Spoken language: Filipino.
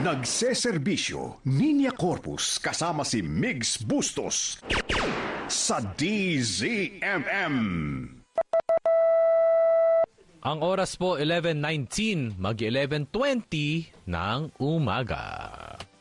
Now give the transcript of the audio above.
Nagseserbisyo, Ninya Corpus kasama si Migs Bustos sa DZMM. Ang oras po 11:19, mag-11:20 ng umaga.